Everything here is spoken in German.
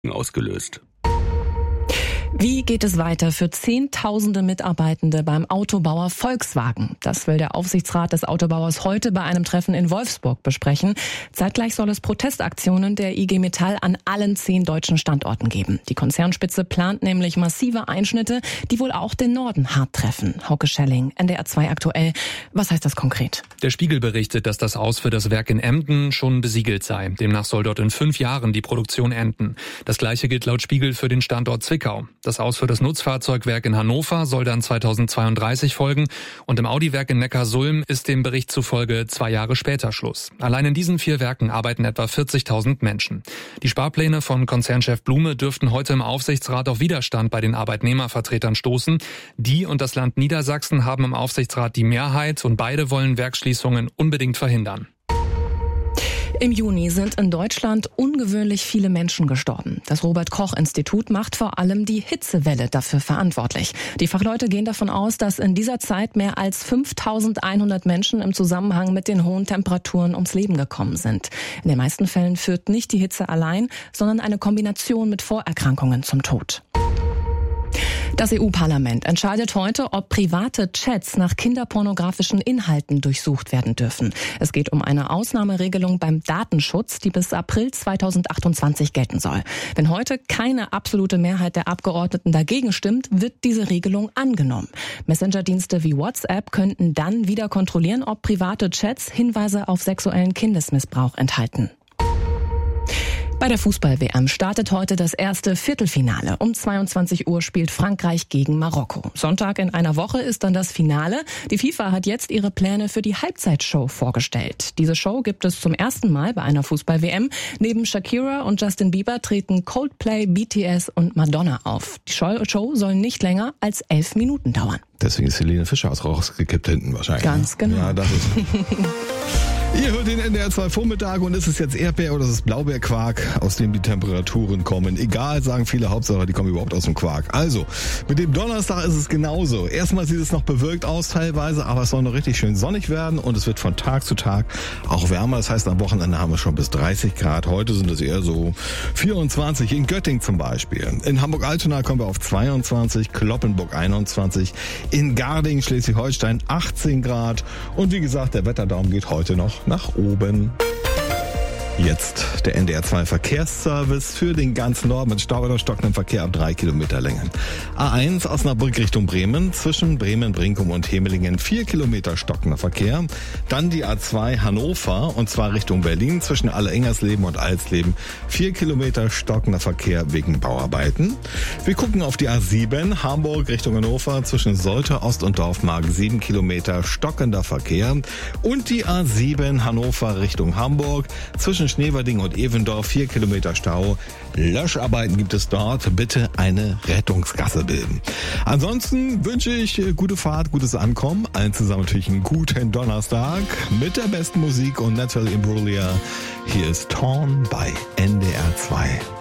ausgelöst. Wie geht es weiter für Zehntausende Mitarbeitende beim Autobauer Volkswagen? Das will der Aufsichtsrat des Autobauers heute bei einem Treffen in Wolfsburg besprechen. Zeitgleich soll es Protestaktionen der IG Metall an allen 10 deutschen Standorten geben. Die Konzernspitze plant nämlich massive Einschnitte, die wohl auch den Norden hart treffen. Hauke Schelling, NDR 2 aktuell. Was heißt das konkret? Der Spiegel berichtet, dass das Aus für das Werk in Emden schon besiegelt sei. Demnach soll dort in 5 Jahren die Produktion enden. Das Gleiche gilt laut Spiegel für den Standort Zwickau. Das Aus für das Nutzfahrzeugwerk in Hannover soll dann 2032 folgen und im Audi-Werk in Neckarsulm ist dem Bericht zufolge 2 Jahre später Schluss. Allein in diesen 4 Werken arbeiten etwa 40.000 Menschen. Die Sparpläne von Konzernchef Blume dürften heute im Aufsichtsrat auf Widerstand bei den Arbeitnehmervertretern stoßen. Die und das Land Niedersachsen haben im Aufsichtsrat die Mehrheit und beide wollen Werksschließungen unbedingt verhindern. Im Juni sind in Deutschland ungewöhnlich viele Menschen gestorben. Das Robert-Koch-Institut macht vor allem die Hitzewelle dafür verantwortlich. Die Fachleute gehen davon aus, dass in dieser Zeit mehr als 5.100 Menschen im Zusammenhang mit den hohen Temperaturen ums Leben gekommen sind. In den meisten Fällen führt nicht die Hitze allein, sondern eine Kombination mit Vorerkrankungen zum Tod. Das EU-Parlament entscheidet heute, ob private Chats nach kinderpornografischen Inhalten durchsucht werden dürfen. Es geht um eine Ausnahmeregelung beim Datenschutz, die bis April 2028 gelten soll. Wenn heute keine absolute Mehrheit der Abgeordneten dagegen stimmt, wird diese Regelung angenommen. Messenger-Dienste wie WhatsApp könnten dann wieder kontrollieren, ob private Chats Hinweise auf sexuellen Kindesmissbrauch enthalten. Bei der Fußball-WM startet heute das erste Viertelfinale. Um 22 Uhr spielt Frankreich gegen Marokko. Sonntag in einer Woche ist dann das Finale. Die FIFA hat jetzt ihre Pläne für die Halbzeitshow vorgestellt. Diese Show gibt es zum ersten Mal bei einer Fußball-WM. Neben Shakira und Justin Bieber treten Coldplay, BTS und Madonna auf. Die Show soll nicht länger als 11 Minuten dauern. Deswegen ist Helene Fischer rausgekippt hinten wahrscheinlich. Ganz genau. Ja, das ist... Ihr hört den NDR 2 Vormittag und ist es jetzt Erdbeer oder ist es Blaubeerquark, aus dem die Temperaturen kommen? Egal, sagen viele, Hauptsache die kommen überhaupt aus dem Quark. Also, mit dem Donnerstag ist es genauso. Erstmal sieht es noch bewölkt aus teilweise, aber es soll noch richtig schön sonnig werden und es wird von Tag zu Tag auch wärmer. Das heißt, am Wochenende haben wir schon bis 30 Grad. Heute sind es eher so 24, in Göttingen zum Beispiel. In Hamburg-Altona kommen wir auf 22, Cloppenburg 21, in Garding, Schleswig-Holstein 18 Grad. Und wie gesagt, der Wetterdaum geht heute noch nach oben. Jetzt der NDR 2 Verkehrsservice für den ganzen Norden mit Stau oder stockendem Verkehr ab 3 Kilometer Länge. A1 Osnabrück Richtung Bremen, zwischen Bremen, Brinkum und Hemelingen 4 Kilometer stockender Verkehr. Dann die A2 Hannover und zwar Richtung Berlin, zwischen Alle-Engersleben und Alsleben 4 Kilometer stockender Verkehr wegen Bauarbeiten. Wir gucken auf die A7 Hamburg Richtung Hannover, zwischen Soltau Ost und Dorfmark 7 Kilometer stockender Verkehr. Und die A7 Hannover Richtung Hamburg, zwischen Schneverding und Evendorf 4 Kilometer Stau. Löscharbeiten gibt es dort. Bitte eine Rettungsgasse bilden. Ansonsten wünsche ich gute Fahrt, gutes Ankommen. Allen zusammen natürlich einen guten Donnerstag mit der besten Musik und Natalie Imbruglia. Hier ist Torn bei NDR 2.